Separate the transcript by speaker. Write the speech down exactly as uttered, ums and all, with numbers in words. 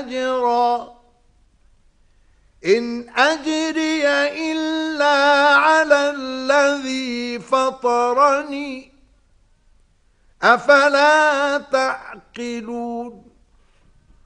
Speaker 1: أجرا إن أجري إلا على الذي فطرني أفلا تعقلون